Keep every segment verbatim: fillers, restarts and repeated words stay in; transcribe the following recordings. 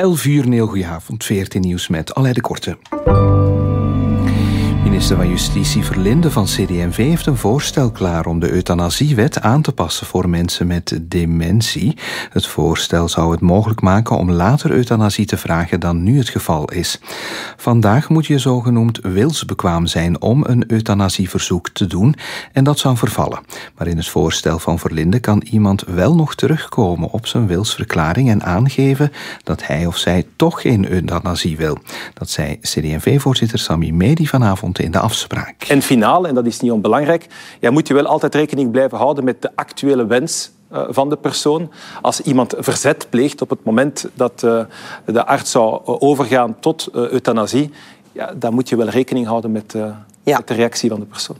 elf uur, een heel goedenavond. veertien Nieuws met Aleid de Korte. Minister van Justitie Verlinde van C D en V heeft een voorstel klaar om de euthanasiewet aan te passen voor mensen met dementie. Het voorstel zou het mogelijk maken om later euthanasie te vragen dan nu het geval is. Vandaag moet je zogenoemd wilsbekwaam zijn om een euthanasieverzoek te doen en dat zou vervallen. Maar in het voorstel van Verlinde kan iemand wel nog terugkomen op zijn wilsverklaring en aangeven dat hij of zij toch geen euthanasie wil. Dat zei C D en V-voorzitter Sami Mehdi vanavond in de afspraak. En finaal, en dat is niet onbelangrijk, ja, moet je wel altijd rekening blijven houden met de actuele wens uh, van de persoon. Als iemand verzet pleegt op het moment dat uh, de arts zou uh, overgaan tot uh, euthanasie, ja, dan moet je wel rekening houden met, uh, ja. met de reactie van de persoon.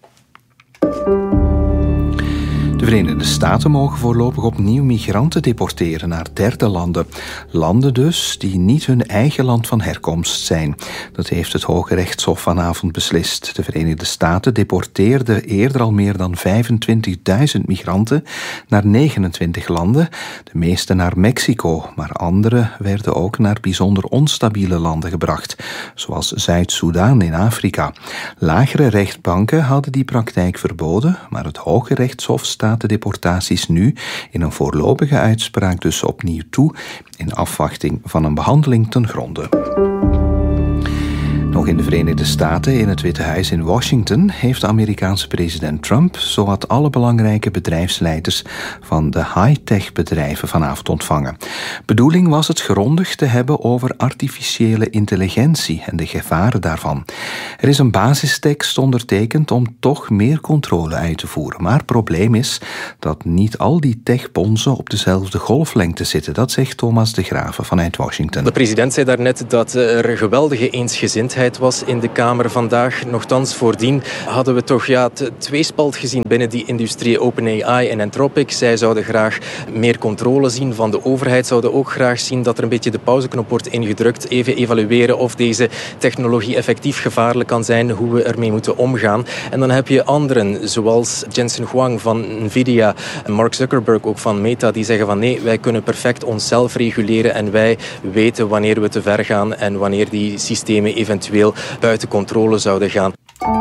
De Verenigde Staten mogen voorlopig opnieuw migranten deporteren naar derde landen. Landen dus die niet hun eigen land van herkomst zijn. Dat heeft het Hoge Rechtshof vanavond beslist. De Verenigde Staten deporteerden eerder al meer dan vijfentwintigduizend migranten naar negenentwintig landen. De meeste naar Mexico, maar andere werden ook naar bijzonder onstabiele landen gebracht, zoals Zuid-Soedan in Afrika. Lagere rechtbanken hadden die praktijk verboden, maar het Hoge Rechtshof staat de deportaties nu in een voorlopige uitspraak dus opnieuw toe, in afwachting van een behandeling ten gronde. Nog in de Verenigde Staten, in het Witte Huis in Washington, heeft de Amerikaanse president Trump zowat alle belangrijke bedrijfsleiders van de high-tech bedrijven vanavond ontvangen. Bedoeling was het grondig te hebben over artificiële intelligentie en de gevaren daarvan. Er is een basistekst ondertekend om toch meer controle uit te voeren. Maar het probleem is dat niet al die techbonzen op dezelfde golflengte zitten. Dat zegt Thomas de Graeve vanuit Washington. De president zei daarnet dat er geweldige eensgezindheid was in de Kamer vandaag. Nochtans, voordien hadden we toch ja, het tweespalt gezien binnen die industrie, OpenAI en Anthropic. Zij zouden graag meer controle zien van de overheid, zouden ook graag zien dat er een beetje de pauzeknop wordt ingedrukt, even evalueren of deze technologie effectief gevaarlijk kan zijn, hoe we ermee moeten omgaan. En dan heb je anderen, zoals Jensen Huang van Nvidia en Mark Zuckerberg ook van Meta, die zeggen van nee, wij kunnen perfect onszelf reguleren en wij weten wanneer we te ver gaan en wanneer die systemen eventueel buiten controle zouden gaan.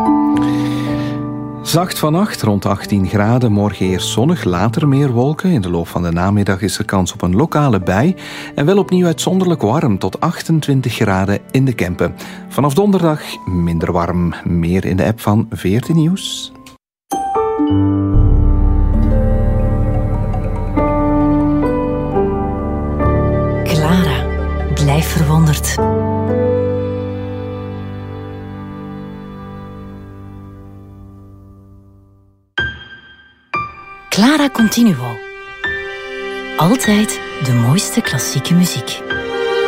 Zacht vannacht, rond achttien graden. Morgen eerst zonnig, later meer wolken. In de loop van de namiddag is er kans op een lokale bui. En wel opnieuw uitzonderlijk warm, tot achtentwintig graden in de Kempen. Vanaf donderdag minder warm. Meer in de app van veertien Nieuws. Clara, blijf verwonderd. Clara Continuo. Altijd de mooiste klassieke muziek.